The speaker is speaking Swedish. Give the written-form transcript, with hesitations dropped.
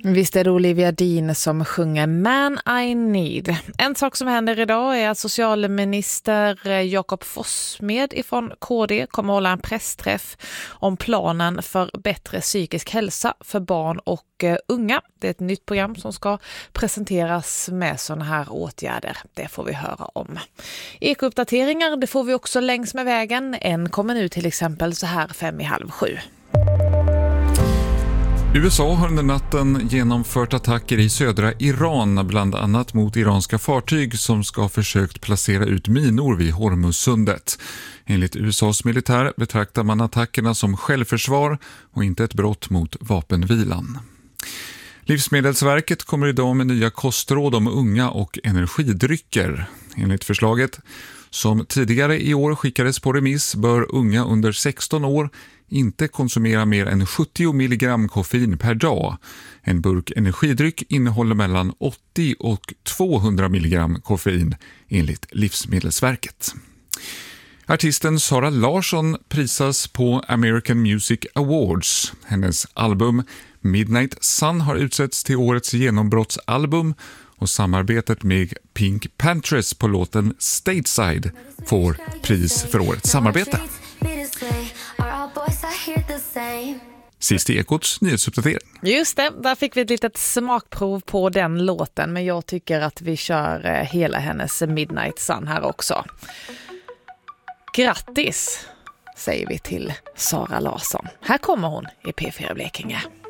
Visst är det Olivia Dean som sjunger Man I Need. En sak som händer idag är att socialminister Jakob Forssmed ifrån KD kommer att hålla en pressträff om planen för bättre psykisk hälsa för barn och unga. Det är ett nytt program som ska presenteras med sådana här åtgärder. Det får vi höra om. Ekouppdateringar, det får vi också längs med vägen. En kommer nu till exempel så här 6:55. USA har under natten genomfört attacker i södra Iran, bland annat mot iranska fartyg som ska ha försökt placera ut minor vid Hormuzsundet. Enligt USAs militär betraktar man attackerna som självförsvar och inte ett brott mot vapenvilan. Livsmedelsverket kommer idag med nya kostråd om unga och energidrycker. Enligt förslaget, som tidigare i år skickades på remiss, bör unga under 16 år inte konsumera mer än 70 milligram koffein per dag. En burk energidryck innehåller mellan 80 och 200 milligram koffein enligt Livsmedelsverket. Artisten Sara Larsson prisas på American Music Awards. Hennes album Midnight Sun har utsetts till årets genombrottsalbum och samarbetet med Pink Panthers på låten Stateside får pris för årets samarbete. Sist i Ekots nyhetsuppdatering. Just det, där fick vi ett litet smakprov på den låten, men jag tycker att vi kör hela hennes Midnight Sun här också. Grattis säger vi till Sara Larsson. Här kommer hon i P4 Blekinge.